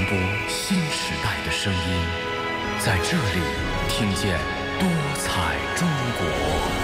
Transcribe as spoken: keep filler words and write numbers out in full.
播新时代的声音，在这里听见多彩中国。